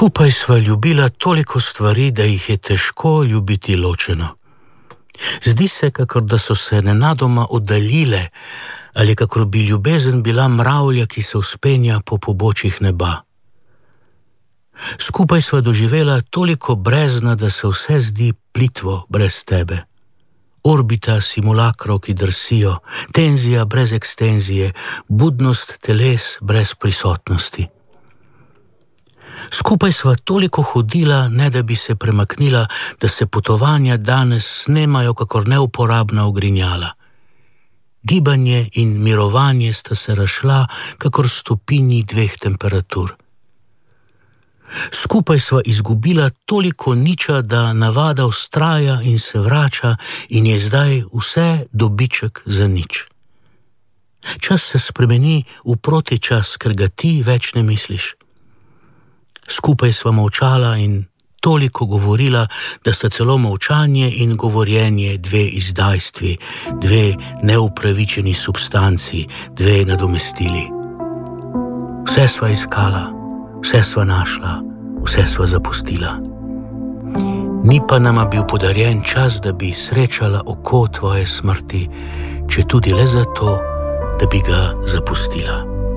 Skupaj sva ljubila toliko stvari, da jih je težko ljubiti ločeno. Zdi se, kakor da so se nenadoma oddaljile ali kakor bi ljubezen bila mravlja, ki se vzpenja po pobočjih neba. Skupaj sva doživela toliko brezna, da se vse zdi plitvo brez tebe. Orbita simulakrov, ki drsijo, tenzija brez ekstenzije, budnost teles brez prisotnosti. Skupaj sva toliko hodila, ne da bi se premaknila, da se potovanja danes snemajo kakor neuporabna ogrinjala. Gibanje in mirovanje sta se razšla kakor stopinji dveh temperatur. Skupaj sva izgubila toliko niča, da navada vztraja in se vrača in je zdaj vse dobiček za nič. Čas se spremeni v protičas, ker ga ti več ne misliš. Skupaj sva molčala in toliko govorila, da sta celo molčanje in govorjenje dve izdajstvi, dve neupravičeni substanci, dve nadomestili. Vse sva iskala, vse sva našla, vse sva zapustila. Ni pa nama bil podarjen čas, da bi srečala oko tvoje smrti, če tudi le zato, da bi ga zapustila.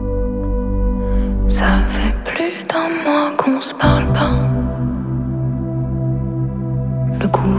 Ça fait plus d'un mois qu'on se parle pas. Le coup